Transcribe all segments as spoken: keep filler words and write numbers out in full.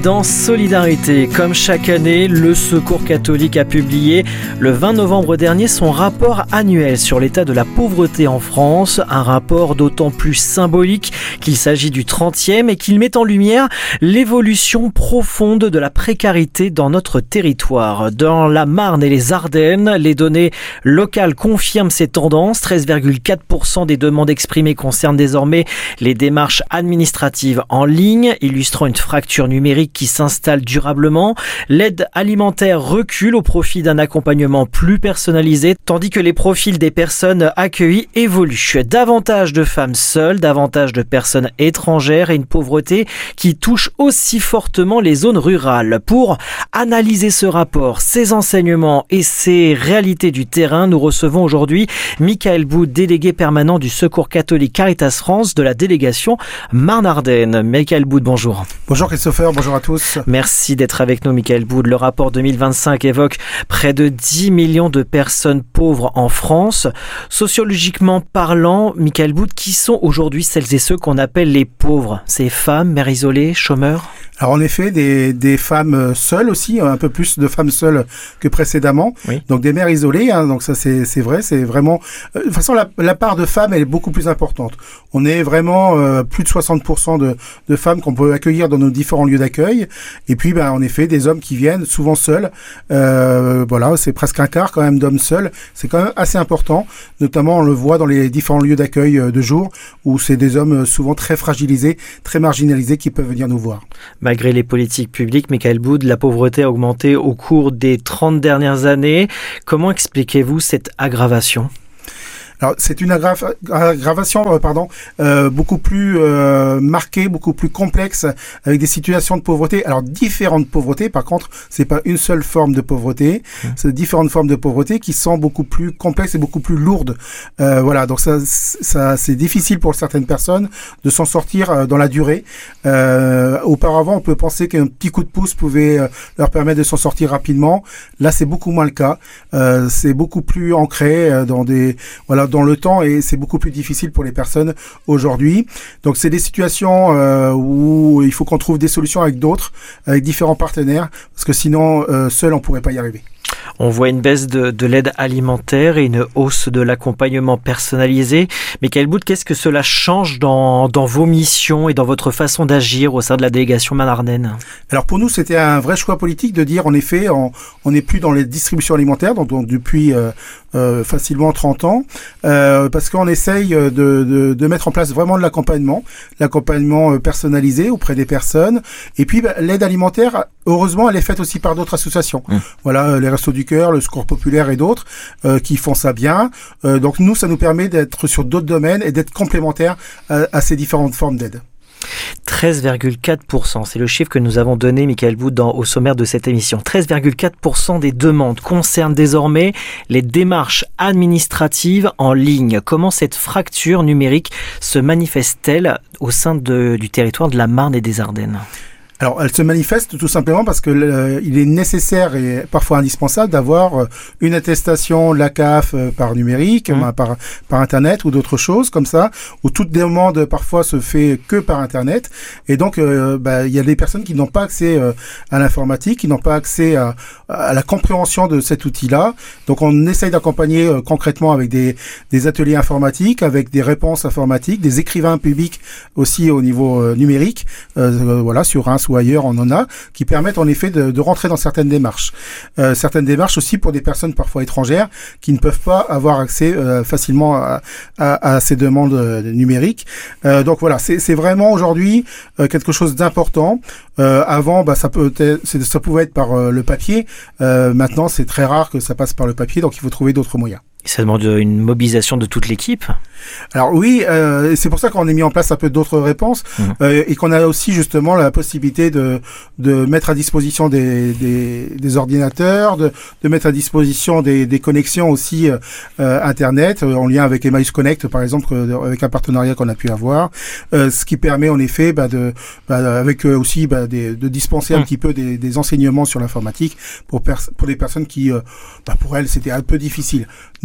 dans Solidarité. Comme chaque année, le Secours catholique a publié le vingt novembre dernier son rapport annuel sur l'état de la pauvreté en France. Un rapport d'autant plus symbolique qu'il s'agit du trentième et qu'il met en lumière l'évolution profonde de la précarité dans notre territoire. Dans la Marne et les Ardennes, les données locales confirment ces tendances. treize virgule quatre pour cent des demandes exprimées concernent désormais les démarches administratives en ligne, illustrant une fracture numérique qui s'installe durablement. L'aide alimentaire recule au profit d'un accompagnement plus personnalisé, tandis que les profils des personnes accueillies évoluent. Davantage de femmes seules, davantage de personnes étrangères et une pauvreté qui touche aussi fortement les zones rurales. Pour analyser ce rapport, ses enseignements et ses réalités du terrain, nous recevons aujourd'hui Michael Boud, délégué permanent du Secours catholique Caritas France de la délégation Marne-Ardenne. Michael Boud, bonjour. Bonjour Christopher, bonjour à tous. Merci d'être avec nous, Michael Boud. Le rapport deux mille vingt-cinq évoque près de dix millions de personnes pauvres en France. Sociologiquement parlant, Michael Boud, qui sont aujourd'hui celles et ceux qu'on appelle les pauvres? Ces femmes, mères isolées, chômeurs? Alors en effet, des, des femmes seules aussi, un peu plus de femmes seules que précédemment. Oui. Donc des mères isolées, hein, donc ça c'est, c'est vrai, c'est vraiment... Euh, de toute façon, la, la part de femmes, elle est beaucoup plus importante. On est vraiment euh, plus de soixante pour cent de, de femmes qu'on peut accueillir dans nos différents lieux d'accueil. Et puis, ben, en effet, des hommes qui viennent souvent seuls. Euh, voilà, c'est presque un quart quand même d'hommes seuls. C'est quand même assez important. Notamment, on le voit dans les différents lieux d'accueil de jour, où c'est des hommes souvent très fragilisés, très marginalisés qui peuvent venir nous voir. Malgré les politiques publiques, Michael Boud, la pauvreté a augmenté au cours des trente dernières années. Comment expliquez-vous cette aggravation ? Alors c'est une aggrava- aggravation euh, pardon, euh, beaucoup plus euh, marquée, beaucoup plus complexe, avec des situations de pauvreté. Alors différentes pauvretés, par contre, c'est pas une seule forme de pauvreté, mmh. c'est différentes formes de pauvreté qui sont beaucoup plus complexes et beaucoup plus lourdes. Euh, voilà, donc ça, ça, c'est difficile pour certaines personnes de s'en sortir euh, dans la durée. Euh, auparavant, on peut penser qu'un petit coup de pouce pouvait euh, leur permettre de s'en sortir rapidement. Là, c'est beaucoup moins le cas. Euh, c'est beaucoup plus ancré euh, dans des voilà. dans le temps et c'est beaucoup plus difficile pour les personnes aujourd'hui. Donc c'est des situations euh, où il faut qu'on trouve des solutions avec d'autres, avec différents partenaires, parce que sinon euh, seul on pourrait pas y arriver. On voit une baisse de, de l'aide alimentaire et une hausse de l'accompagnement personnalisé. Michael Boud, qu'est-ce que cela change dans, dans vos missions et dans votre façon d'agir au sein de la délégation Marne-Ardenne ? Alors pour nous, c'était un vrai choix politique de dire, en effet, on n'est plus dans les distributions alimentaires, donc, donc depuis euh, euh, facilement trente ans, euh, parce qu'on essaye de, de, de mettre en place vraiment de l'accompagnement, l'accompagnement personnalisé auprès des personnes. Et puis bah, l'aide alimentaire, heureusement, elle est faite aussi par d'autres associations. Mmh. Voilà, les Restos du Cœur, le Secours populaire et d'autres euh, qui font ça bien. Euh, donc nous, ça nous permet d'être sur d'autres domaines et d'être complémentaires à, à ces différentes formes d'aide. treize virgule quatre pour cent, c'est le chiffre que nous avons donné, Michael Boud, dans, au sommaire de cette émission. treize virgule quatre pour cent des demandes concernent désormais les démarches administratives en ligne. Comment cette fracture numérique se manifeste-t-elle au sein de, du territoire de la Marne et des Ardennes ? Alors, elle se manifeste tout simplement parce que euh, il est nécessaire et parfois indispensable d'avoir euh, une attestation de la C A F euh, par numérique, mmh. par par internet ou d'autres choses comme ça, où toute demande parfois se fait que par internet. Et donc, euh, bah, il y a des personnes qui n'ont pas accès euh, à l'informatique, qui n'ont pas accès à, à la compréhension de cet outil-là. Donc, on essaye d'accompagner euh, concrètement avec des des ateliers informatiques, avec des réponses informatiques, des écrivains publics aussi au niveau euh, numérique. Euh, voilà, sur un ou ailleurs, on en a, qui permettent en effet de, de rentrer dans certaines démarches. Euh, certaines démarches aussi pour des personnes parfois étrangères qui ne peuvent pas avoir accès euh, facilement à, à, à ces demandes euh, numériques. Euh, donc voilà, c'est, c'est vraiment aujourd'hui euh, quelque chose d'important. Euh, avant, bah, ça, peut être, c'est, ça pouvait être par euh, le papier. Euh, maintenant, c'est très rare que ça passe par le papier, donc il faut trouver d'autres moyens. Ça demande une mobilisation de toute l'équipe. Alors oui, euh, c'est pour ça qu'on a mis en place un peu d'autres réponses mmh. euh, et qu'on a aussi justement la possibilité de de mettre à disposition des des, des ordinateurs, de de mettre à disposition des des connexions aussi euh, internet euh, en lien avec Emmaüs Connect par exemple, euh, avec un partenariat qu'on a pu avoir, euh, ce qui permet en effet bah, de bah, avec euh, aussi bah, des, de dispenser mmh. un petit peu des, des enseignements sur l'informatique pour pers- pour des personnes qui euh, bah, pour elles c'était un peu difficile. Not-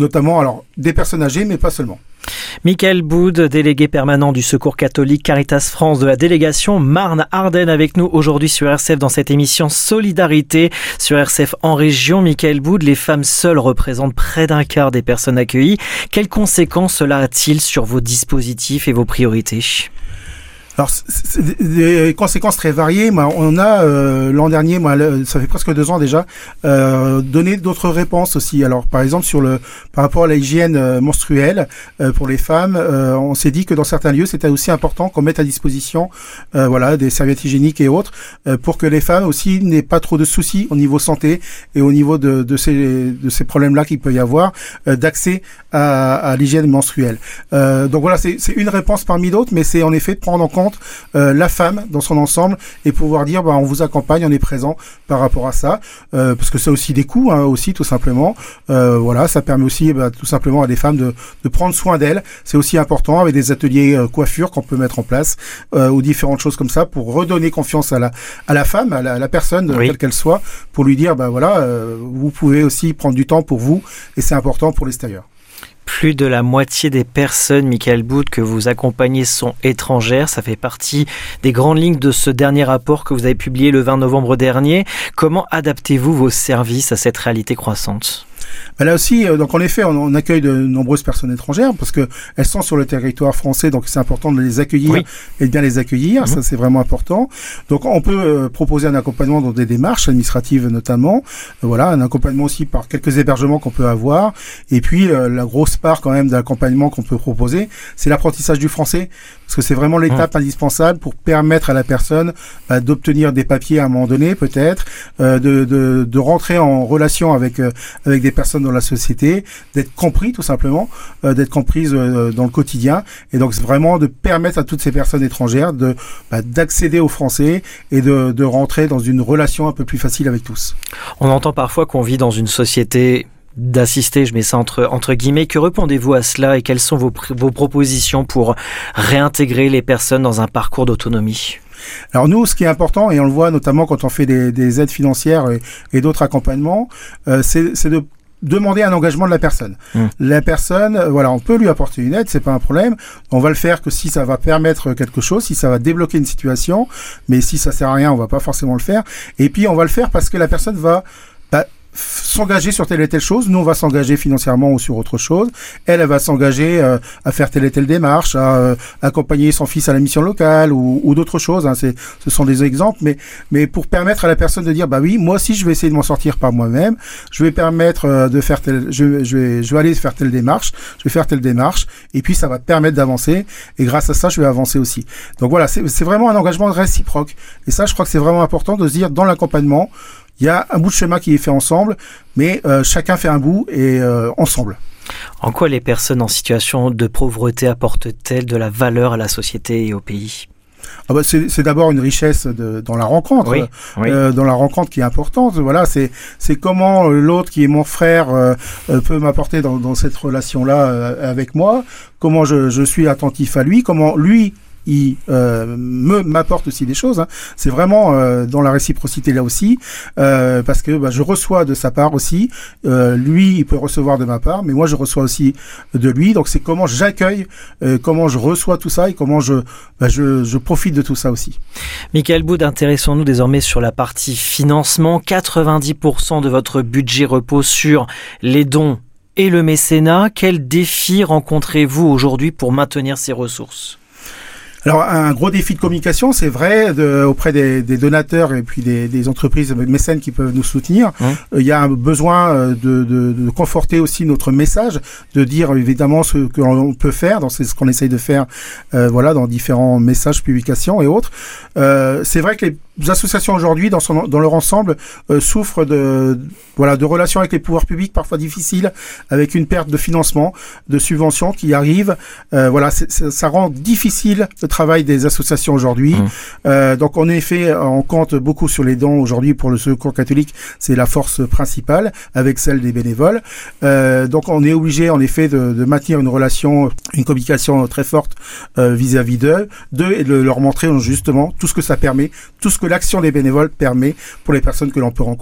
notamment alors des personnes âgées, mais pas seulement. Michael Boud, délégué permanent du Secours catholique Caritas France de la délégation Marne-Ardenne, avec nous aujourd'hui sur R C F dans cette émission Solidarité sur R C F en région. Michael Boud, les femmes seules représentent près d'un quart des personnes accueillies. Quelles conséquences cela a-t-il sur vos dispositifs et vos priorités ? Alors, c'est des conséquences très variées. On a, euh, l'an dernier, moi, ça fait presque deux ans déjà, euh, donné d'autres réponses aussi. Alors, par exemple, sur le, par rapport à la hygiène euh, menstruelle euh, pour les femmes, euh, on s'est dit que dans certains lieux, c'était aussi important qu'on mette à disposition, euh, voilà, des serviettes hygiéniques et autres, euh, pour que les femmes aussi n'aient pas trop de soucis au niveau santé et au niveau de, de ces, de ces problèmes-là qu'il peut y avoir, euh, d'accès à, à l'hygiène menstruelle. Euh, donc voilà, c'est, c'est une réponse parmi d'autres, mais c'est en effet de prendre en compte Euh, la femme dans son ensemble et pouvoir dire bah on vous accompagne, on est présent par rapport à ça, euh, parce que ça a aussi des coûts hein, aussi tout simplement. Euh, voilà, ça permet aussi bah, tout simplement à des femmes de, de prendre soin d'elles. C'est aussi important avec des ateliers euh, coiffure qu'on peut mettre en place euh, ou différentes choses comme ça pour redonner confiance à la à la femme, à la, à la personne oui. quelle qu'elle soit, pour lui dire bah voilà, euh, vous pouvez aussi prendre du temps pour vous et c'est important pour l'extérieur. Plus de la moitié des personnes, Michael Boud, que vous accompagnez sont étrangères. Ça fait partie des grandes lignes de ce dernier rapport que vous avez publié le vingt novembre dernier. Comment adaptez-vous vos services à cette réalité croissante ? Ben là aussi, donc en effet, on, on accueille de nombreuses personnes étrangères parce que elles sont sur le territoire français, donc c'est important de les accueillir oui. et de bien les accueillir. Mmh. Ça, c'est vraiment important. Donc, on peut euh, proposer un accompagnement dans des démarches administratives notamment. Euh, voilà, un accompagnement aussi par quelques hébergements qu'on peut avoir. Et puis, euh, la grosse part quand même d'accompagnement qu'on peut proposer, c'est l'apprentissage du français parce que c'est vraiment l'étape mmh. indispensable pour permettre à la personne bah, d'obtenir des papiers à un moment donné, peut-être, euh, de, de, de rentrer en relation avec euh, avec des personnes dans la société, d'être compris tout simplement, euh, d'être comprise euh, dans le quotidien, et donc c'est vraiment de permettre à toutes ces personnes étrangères de bah, d'accéder au français et de, de rentrer dans une relation un peu plus facile avec tous. On entend parfois qu'on vit dans une société d'assister, je mets ça entre, entre guillemets. Que répondez-vous à cela et quelles sont vos, vos propositions pour réintégrer les personnes dans un parcours d'autonomie ? Alors nous, ce qui est important, et on le voit notamment quand on fait des, des aides financières et, et d'autres accompagnements, euh, c'est, c'est de demander un engagement de la personne. Mmh. La personne, voilà, on peut lui apporter une aide, c'est pas un problème. On va le faire que si ça va permettre quelque chose, si ça va débloquer une situation, mais si ça sert à rien, on va pas forcément le faire. Et puis on va le faire parce que la personne va bah, s'engager sur telle et telle chose. Nous, on va s'engager financièrement ou sur autre chose. Elle, elle va s'engager euh, à faire telle et telle démarche, à euh, accompagner son fils à la mission locale ou, ou d'autres choses. Hein. C'est, ce sont des exemples, mais mais pour permettre à la personne de dire, bah oui, moi aussi, je vais essayer de m'en sortir par moi-même. Je vais permettre euh, de faire telle, je, je vais, je vais aller faire telle démarche. Je vais faire telle démarche, et puis ça va permettre d'avancer. Et grâce à ça, je vais avancer aussi. Donc voilà, c'est, c'est vraiment un engagement réciproque. Et ça, je crois que c'est vraiment important de se dire dans l'accompagnement. Il y a un bout de chemin qui est fait ensemble, mais euh, chacun fait un bout et euh, ensemble. En quoi les personnes en situation de pauvreté apportent-elles de la valeur à la société et au pays ? Ah bah c'est, c'est d'abord une richesse de, dans la rencontre, oui, oui. Euh, dans la rencontre qui est importante. Voilà, c'est c'est comment l'autre qui est mon frère euh, peut m'apporter dans, dans cette relation-là euh, avec moi. Comment je, je suis attentif à lui. Comment lui il euh, me m'apporte aussi des choses. Hein. C'est vraiment euh, dans la réciprocité là aussi, euh, parce que bah, je reçois de sa part aussi. Euh, lui, il peut recevoir de ma part, mais moi, je reçois aussi de lui. Donc, c'est comment j'accueille, euh, comment je reçois tout ça et comment je, bah, je, je profite de tout ça aussi. Michael Boud, intéressons-nous désormais sur la partie financement. quatre-vingt-dix pour cent de votre budget repose sur les dons et le mécénat. Quels défis rencontrez-vous aujourd'hui pour maintenir ces ressources ? Alors, un gros défi de communication, c'est vrai, de, auprès des, des donateurs et puis des, des entreprises mécènes qui peuvent nous soutenir. Mmh. Il y a un besoin de, de, de conforter aussi notre message, de dire évidemment ce que l'on peut faire, dans ce qu'on essaye de faire, euh, voilà, dans différents messages, publications et autres. Euh, c'est vrai que les associations aujourd'hui, dans, son, dans leur ensemble, euh, souffrent de, voilà, de relations avec les pouvoirs publics parfois difficiles, avec une perte de financement, de subventions qui arrivent. Euh, voilà, c'est, c'est, ça rend difficile le travail des associations aujourd'hui. Mmh. Euh, donc, en effet, on compte beaucoup sur les dons aujourd'hui pour le Secours catholique. C'est la force principale, avec celle des bénévoles. Euh, donc, on est obligé, en effet, de, de maintenir une relation, une communication très forte euh, vis-à-vis d'eux, d'eux et de leur montrer justement tout ce que ça permet, tout ce que l'action des bénévoles permet pour les personnes que l'on peut rencontrer.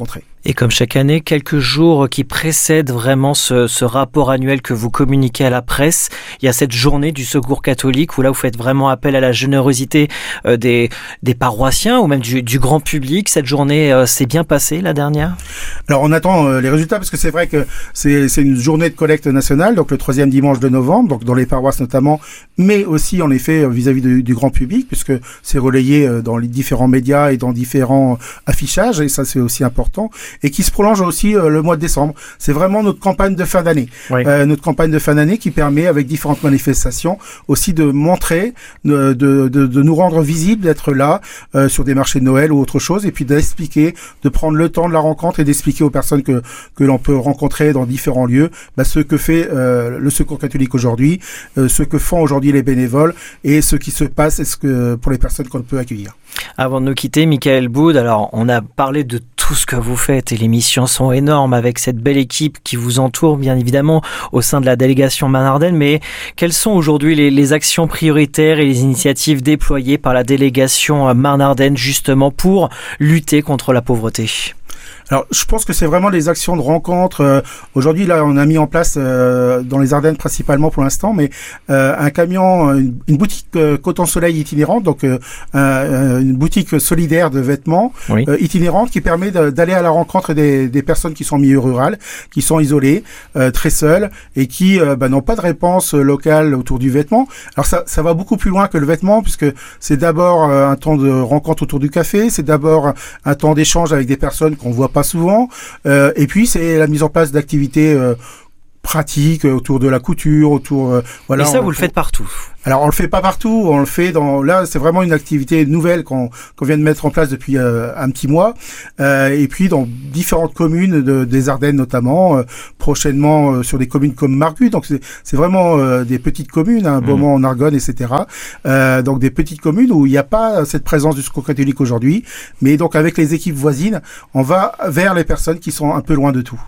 Et comme chaque année, quelques jours qui précèdent vraiment ce, ce rapport annuel que vous communiquez à la presse, il y a cette journée du Secours catholique où là vous faites vraiment appel à la générosité euh, des, des paroissiens ou même du, du grand public. Cette journée euh, s'est bien passée, la dernière? Alors on attend euh, les résultats parce que c'est vrai que c'est, c'est une journée de collecte nationale, donc le troisième dimanche de novembre, donc dans les paroisses notamment, mais aussi en effet vis-à-vis de, du grand public, puisque c'est relayé dans les différents médias et dans différents affichages, et ça c'est aussi important, et qui se prolonge aussi euh, le mois de décembre. C'est vraiment notre campagne de fin d'année. Oui. Euh, notre campagne de fin d'année qui permet, avec différentes manifestations, aussi de montrer, de, de, de, de nous rendre visibles, d'être là euh, sur des marchés de Noël ou autre chose, et puis d'expliquer, de prendre le temps de la rencontre et d'expliquer aux personnes que que l'on peut rencontrer dans différents lieux, bah, ce que fait euh, le Secours catholique aujourd'hui, euh, ce que font aujourd'hui les bénévoles et ce qui se passe et ce que pour les personnes qu'on peut accueillir. Avant de nous quitter, Michael Boud, alors on a parlé de tout ce que vous faites et les missions sont énormes avec cette belle équipe qui vous entoure bien évidemment au sein de la délégation Marne-Ardenne, mais quelles sont aujourd'hui les, les actions prioritaires et les initiatives déployées par la délégation Marne-Ardenne justement pour lutter contre la pauvreté? Alors, je pense que c'est vraiment des actions de rencontre. Euh, aujourd'hui, là, on a mis en place euh, dans les Ardennes principalement pour l'instant, mais euh, un camion, une, une boutique euh, Coton Soleil itinérante, donc euh, euh, une boutique solidaire de vêtements oui. euh, itinérante qui permet de, d'aller à la rencontre des, des personnes qui sont en milieu rural, qui sont isolées, euh, très seules et qui euh, bah, n'ont pas de réponse locale autour du vêtement. Alors ça, ça va beaucoup plus loin que le vêtement, puisque c'est d'abord euh, un temps de rencontre autour du café, c'est d'abord un temps d'échange avec des personnes qu'on voit pas souvent, euh, et puis c'est la mise en place d'activités euh, pratiques autour de la couture, autour euh, voilà. Et ça, on, vous le faites partout? Alors on le fait pas partout, on le fait dans là c'est vraiment une activité nouvelle qu'on qu'on vient de mettre en place depuis euh, un petit mois, euh, et puis dans différentes communes de, des Ardennes notamment, euh, prochainement euh, sur des communes comme Margu, donc c'est c'est vraiment euh, des petites communes, hein, Beaumont en Argonne, et cetera. Euh, donc des petites communes où il n'y a pas cette présence du Secours catholique aujourd'hui, mais donc avec les équipes voisines, on va vers les personnes qui sont un peu loin de tout.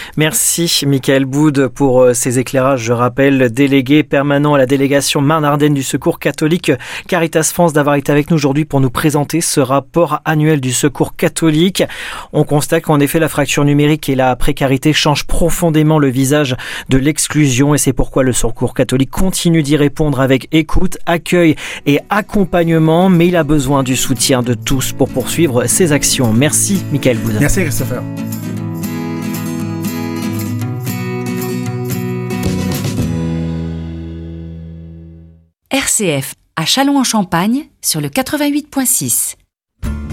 Merci Michael Boud pour ces éclairages. Je rappelle, délégué permanent à la délégation Marne-Ardenne du Secours catholique Caritas France, d'avoir été avec nous aujourd'hui pour nous présenter ce rapport annuel du Secours catholique. On constate qu'en effet la fracture numérique et la précarité changent profondément le visage de l'exclusion, et c'est pourquoi le Secours catholique continue d'y répondre avec écoute, accueil et accompagnement, mais il a besoin du soutien de tous pour poursuivre ses actions. Merci Michael Boud. Merci Christopher. R C F à Châlons-en-Champagne sur le quatre-vingt-huit virgule six.